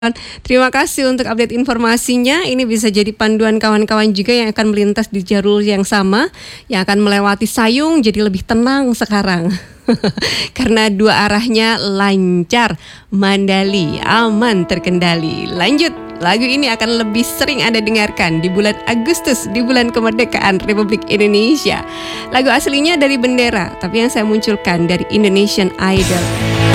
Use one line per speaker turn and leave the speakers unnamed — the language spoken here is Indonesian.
Terima kasih untuk update informasinya. Ini bisa jadi panduan kawan-kawan juga yang akan melintas di jalur yang sama, yang akan melewati Sayung jadi lebih tenang sekarang. Karena dua arahnya lancar, Mandali aman terkendali. Lanjut, lagu ini akan lebih sering Anda dengarkan di bulan Agustus, di bulan kemerdekaan Republik Indonesia. Lagu aslinya dari Bendera, tapi yang saya munculkan dari Indonesian Idol.